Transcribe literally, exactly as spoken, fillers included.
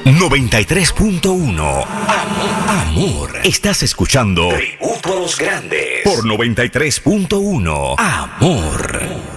noventa y tres punto uno. Amor. Estás escuchando Tributo a los Grandes por noventa y tres punto uno. Amor.